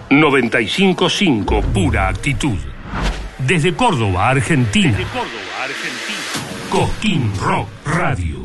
95.5 Pura Actitud. Desde Córdoba, Argentina. Cosquín Rock Radio.